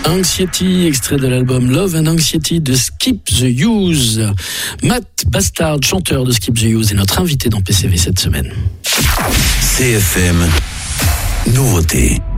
Anxiety, extrait de l'album Love and Anxiety de Skip the Use. Matt Bastard, chanteur de Skip the Use, est notre invité dans PCV cette semaine. CFM, nouveauté.